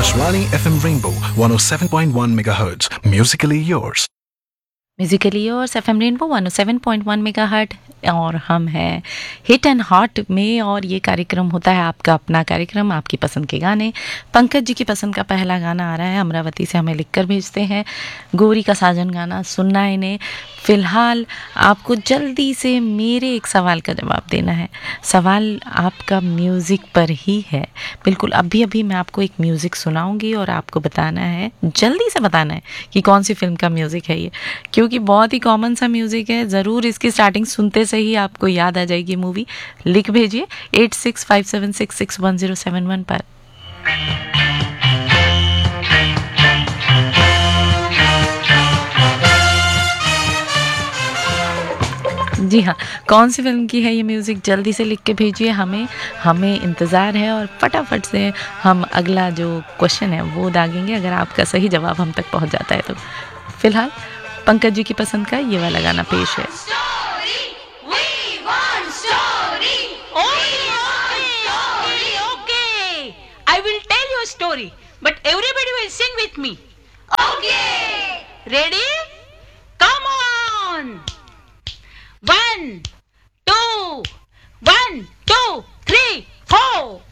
Akashvani FM Rainbow 107.1 MHz. Musically yours. Musically और FM rainbow 107.1 megahertz और हम हैं हिट एंड हॉट में और ये कार्यक्रम होता है आपका अपना कार्यक्रम, आपकी पसंद के गाने। पंकज जी की पसंद का पहला गाना आ रहा है, अमरावती से हमें लिखकर भेजते हैं। गोरी का साजन गाना सुनना है इन्हें। फ़िलहाल आपको जल्दी से मेरे एक सवाल का जवाब देना है। सवाल आपका म्यूज़िक पर ही है, बिल्कुल अभी अभी मैं आपको एक म्यूज़िक सुनाऊंगी और आपको बताना है, जल्दी से बताना है कि कौन सी फिल्म का म्यूज़िक है ये, क्योंकि बहुत ही कॉमन सा म्यूज़िक है। ज़रूर इसकी स्टार्टिंग सुनते से ही आपको याद आ जाएगी मूवी। लिख भेजिए 8657661071 पर। जी हाँ, कौन सी फिल्म की है ये म्यूज़िक, जल्दी से लिख के भेजिए हमें इंतज़ार है और फटाफट से हम अगला जो क्वेश्चन है वो दागेंगे अगर आपका सही जवाब हम तक पहुंच जाता है तो। फिलहाल पंकज जी की पसंद का ये वाला गाना पेश है। I will tell you a story, but everybody will sing with me. Okay. Ready? Come on. 1, 2, 1, 2, 3, 4.